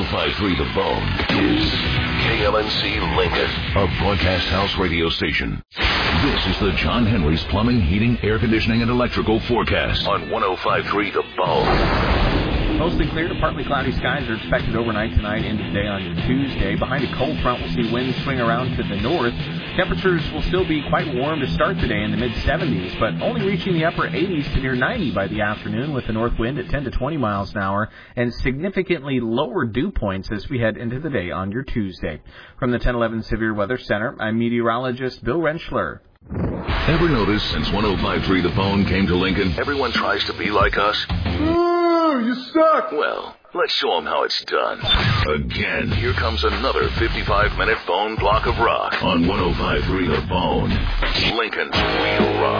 105.3 The Bone is KLNC Lincoln, a broadcast house radio station. This is the John Henry's Plumbing, Heating, Air Conditioning, and Electrical forecast on 105.3 The Bone. Mostly clear to partly cloudy skies are expected overnight tonight into today on your Tuesday. Behind a cold front, we'll see winds swing around to the north. Temperatures will still be quite warm to start today in the mid-70s, but only reaching the upper 80s to near 90 by the afternoon with the north wind at 10 to 20 miles an hour and significantly lower dew points as we head into the day on your Tuesday. From the 1011 Severe Weather Center, I'm meteorologist Bill Rentschler. Ever notice since 105.3 The Bone came to Lincoln, everyone tries to be like us? Oh, you suck! Well, let's show them how it's done. Again, here comes another 55-minute phone block of rock on 105.3 The Bone. Lincoln's Real Rock.